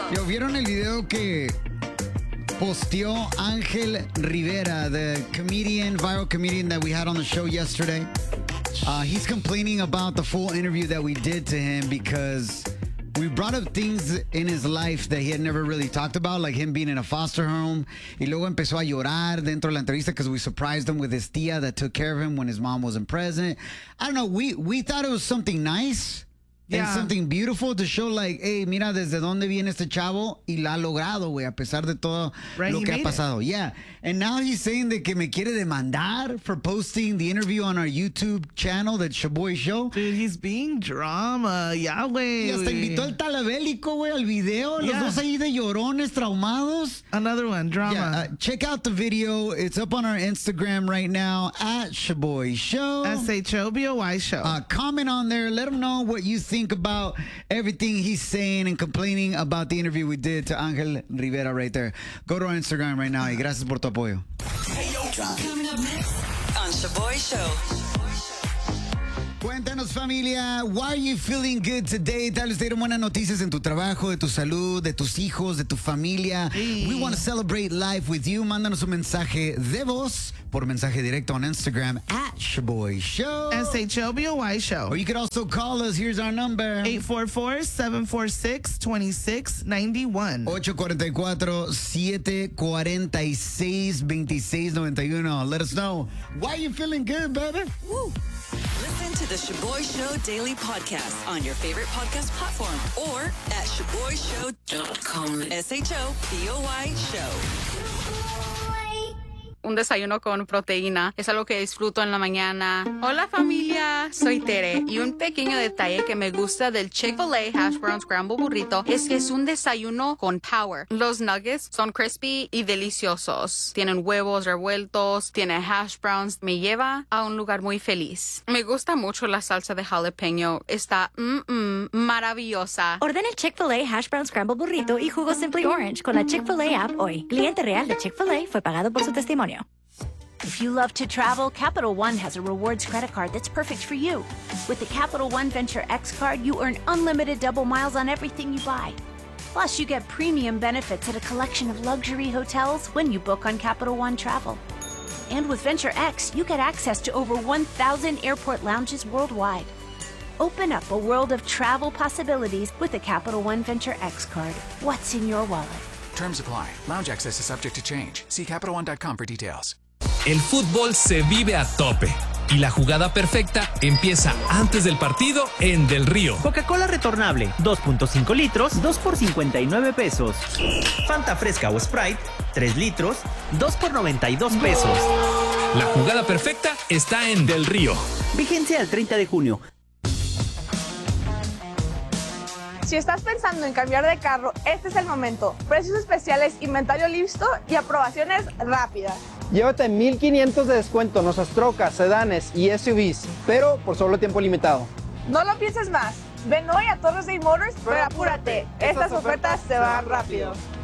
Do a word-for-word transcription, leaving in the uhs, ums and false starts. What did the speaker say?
Yo, ¿vieron el video que posteó Ángel Rivera, the comedian, viral comedian that we had on the show yesterday? Uh, he's complaining about the full interview that we did to him because we brought up things in his life that he had never really talked about, like him being in a foster home. Y luego empezó a llorar dentro de la entrevista because we surprised him with his tía that took care of him when his mom wasn't present. I don't know. We, we thought it was something nice. Yeah. And something beautiful to show, like, hey, mira desde dónde viene este chavo y la ha logrado, güey, a pesar de todo right, lo que ha pasado. It. Yeah. And now he's saying that que me quiere demandar for posting the interview on our YouTube channel, the Shaboy Show. Dude, he's being drama. Ya, güey. Y hasta invitó al talabélico, güey, al video. Yeah. Los dos ahí de llorones, traumados. Another one, drama. Yeah, uh, check out the video. It's up on our Instagram right now, at Shaboy Show. S H O B O Y Show. Uh, comment on there. Let him know what you think about everything he's saying and complaining about the interview we did to Ángel Rivera right there. Go to our Instagram right now y gracias por tu apoyo. Coming up next on Shaboy Show. Cuéntanos, familia, why are you feeling good today? Tal vez te dieron buenas noticias en tu trabajo, de tu salud, de tus hijos, de tu familia. Sí. We want to celebrate life with you. Mándanos un mensaje de voz por mensaje directo on Instagram at Shaboy Show. S H O B O Y Show. Or you could also call us. Here's our number. eight four four, seven four six, two six nine one. eight four four, seven four six, two six nine one. Let us know. Why are you feeling good, baby? Woo. Listen to the Shaboy Show Daily Podcast on your favorite podcast platform or at shaboy show dot com. S H O B O Y Show. Un desayuno con proteína es algo que disfruto en la mañana. Hola familia, soy Tere y un pequeño detalle que me gusta del Chick-fil-A Hash Brown Scramble Burrito es que es un desayuno con power. Los nuggets son crispy y deliciosos. Tienen huevos revueltos, tiene hash browns. Me lleva a un lugar muy feliz. Me gusta mucho la salsa de jalapeño. Está mm, mm, maravillosa. Ordena el Chick-fil-A Hash Brown Scramble Burrito y jugo Simply Orange con la Chick-fil-A app hoy. Cliente real de Chick-fil-A fue pagado por su testimonio. If you love to travel, Capital One has a rewards credit card that's perfect for you. With the Capital One Venture X card, you earn unlimited double miles on everything you buy. Plus, you get premium benefits at a collection of luxury hotels when you book on Capital One Travel. And with Venture X, you get access to over one thousand airport lounges worldwide. Open up a world of travel possibilities with the Capital One Venture X card. What's in your wallet? Terms apply. Lounge access is subject to change. See Capital One dot com for details. El fútbol se vive a tope y la jugada perfecta empieza antes del partido en Del Río. Coca-Cola retornable, dos punto cinco litros, dos por cincuenta y nueve pesos. Fanta fresca o Sprite, tres litros, dos por noventa y dos pesos. La jugada perfecta está en Del Río. Vigencia al treinta de junio. Si estás pensando en cambiar de carro, este es el momento. Precios especiales, inventario listo y aprobaciones rápidas. Llévate mil quinientos de descuento en nuestras trocas, sedanes y S U Vs, pero por solo tiempo limitado. No lo pienses más. Ven hoy a Torres Day Motors, pero apúrate. Estas ofertas se van rápido.